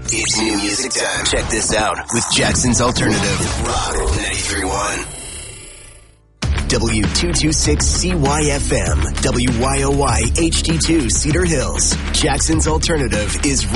It's new music time. Check this out with Jackson's Alternative Rock 93.1. W226CYFM, WYOY HD2 Cedar Hills. Jackson's Alternative is